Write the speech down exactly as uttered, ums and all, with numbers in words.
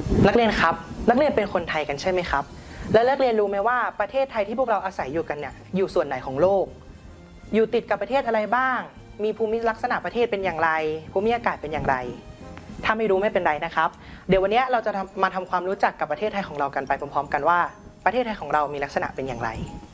นักเรียนครับนักเรียนเป็นคนไทยกันใช่ไหมครับและนักเรียนรู้ไหมว่าประเทศไทยที่พวกเราอาศัยอยู่กันเนี่ยอยู่ส่วนไหนของโลกอยู่ติดกับประเทศอะไรบ้างมีภูมิลักษณะประเทศเป็นอย่างไรภูมิอากาศเป็นอย่างไรถ้าไม่รู้ไม่เป็นไรนะครับเดี๋ยววันนี้เราจะมาทำความรู้จักกับประเทศไทยของเรากันไปพร้อมๆกันว่าประเทศไทยของเรามีลักษณะเป็นอย่างไร